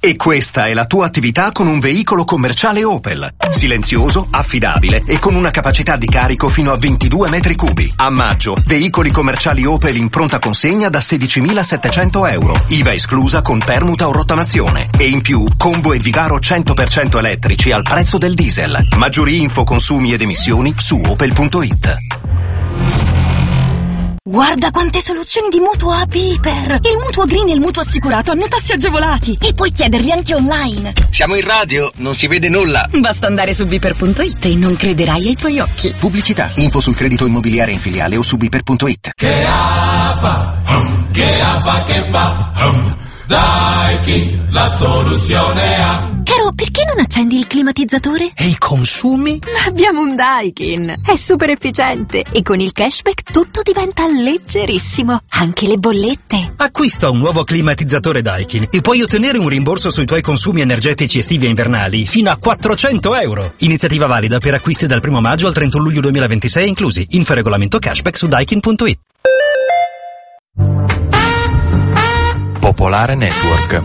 E questa è la tua attività con un veicolo commerciale Opel. Silenzioso, affidabile e con una capacità di carico fino a 22 metri cubi. A maggio, veicoli commerciali Opel in pronta consegna da 16.700 euro. IVA esclusa con permuta o rottamazione. E in più, combo e Vigaro 100% elettrici al prezzo del diesel. Maggiori info, consumi ed emissioni su opel.it. Guarda quante soluzioni di mutuo a Piper! Il mutuo green e il mutuo assicurato hanno tassi agevolati e puoi chiederli anche online. Siamo in radio, non si vede nulla. Basta andare su Piper.it e non crederai ai tuoi occhi. Pubblicità, info sul credito immobiliare in filiale o su Piper.it. Che fa? Daikin, la soluzione ha. Caro, perché non accendi il climatizzatore? E i consumi? Ma abbiamo un Daikin. È super efficiente e con il cashback tutto diventa leggerissimo. Anche le bollette. Acquista un nuovo climatizzatore Daikin e puoi ottenere un rimborso sui tuoi consumi energetici estivi e invernali fino a 400 euro. Iniziativa valida per acquisti dal 1 maggio al 31 luglio 2026 inclusi. Info regolamento cashback su daikin.it. Popolare Network.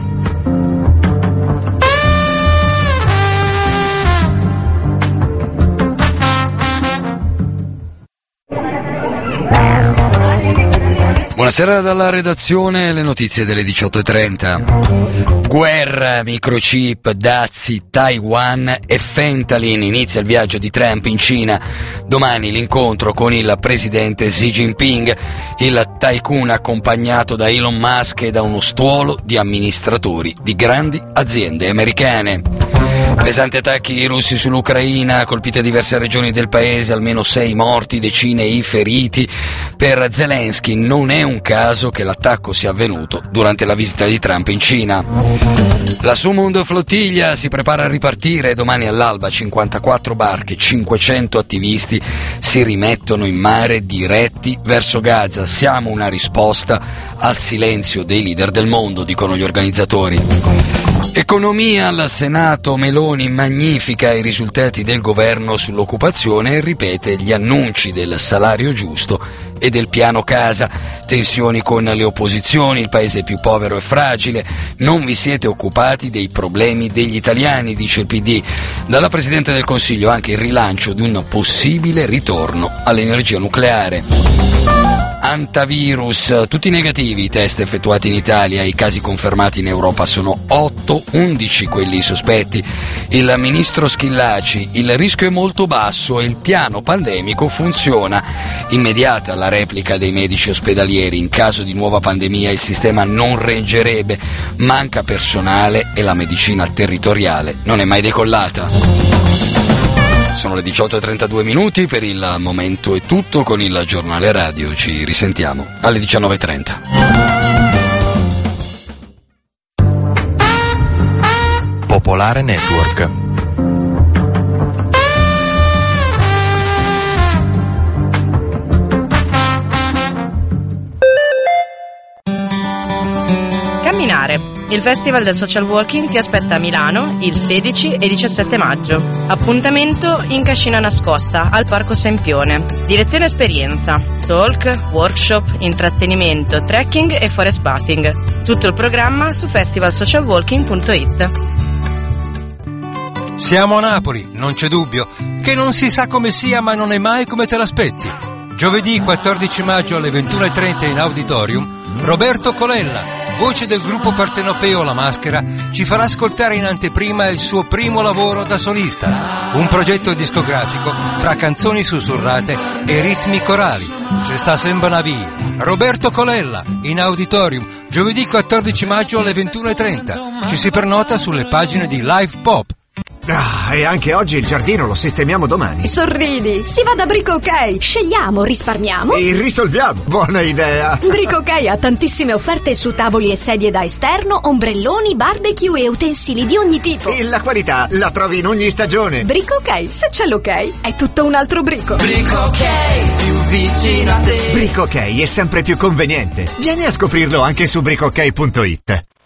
Buonasera dalla redazione, le notizie delle 18:30. Guerra, microchip, dazi, Taiwan e fentanyl. Inizia il viaggio di Trump in Cina. Domani l'incontro con il presidente Xi Jinping, il tycoon accompagnato da Elon Musk e da uno stuolo di amministratori di grandi aziende americane. Pesanti attacchi russi sull'Ucraina, colpite diverse regioni del paese, almeno 6 morti, decine i feriti. Per Zelensky non è un caso che l'attacco sia avvenuto durante la visita di Trump in Cina. La Sumund Flottiglia si prepara a ripartire. Domani all'alba 54 barche, 500 attivisti si rimettono in mare diretti verso Gaza. Siamo una risposta al silenzio dei leader del mondo, dicono gli organizzatori. Economia al Senato, Meloni magnifica i risultati del governo sull'occupazione e ripete gli annunci del salario giusto e del piano casa. Tensioni con le opposizioni, il paese è più povero e fragile, non vi siete occupati dei problemi degli italiani, dice il PD. Dalla Presidente del Consiglio anche il rilancio di un possibile ritorno all'energia nucleare. Antivirus, tutti negativi i test effettuati in Italia, i casi confermati in Europa sono 8, 11 quelli sospetti. Il ministro Schillaci, il rischio è molto basso e il piano pandemico funziona. Immediata la replica dei medici ospedalieri, in caso di nuova pandemia il sistema non reggerebbe, manca personale e la medicina territoriale non è mai decollata. Sono le 18:32 minuti, per il momento è tutto con il giornale radio, ci risentiamo alle 19:30. Popolare Network. Camminare. Il Festival del Social Walking ti aspetta a Milano il 16 e 17 maggio. Appuntamento in Cascina Nascosta, al Parco Sempione. Direzione esperienza, talk, workshop, intrattenimento, trekking e forest bathing. Tutto il programma su festivalsocialwalking.it. Siamo a Napoli, non c'è dubbio, che non si sa come sia ma non è mai come te l'aspetti. Giovedì 14 maggio alle 21:30 in Auditorium, Roberto Colella, voce del gruppo partenopeo La Maschera, ci farà ascoltare in anteprima il suo primo lavoro da solista, un progetto discografico fra canzoni sussurrate e ritmi corali. C'è sta sempre una via. Roberto Colella in Auditorium, giovedì 14 maggio alle 21:30. Ci si prenota sulle pagine di Live Pop. Ah, e anche oggi il giardino lo sistemiamo domani. Sorridi, si va da Brico OK. Scegliamo, risparmiamo e risolviamo. Buona idea. Brico OK ha tantissime offerte su tavoli e sedie da esterno, ombrelloni, barbecue e utensili di ogni tipo. E la qualità la trovi in ogni stagione. Brico OK, se c'è l'ok, è tutto un altro brico. Brico OK, più vicino a te. Brico OK è sempre più conveniente. Vieni a scoprirlo anche su bricook.it.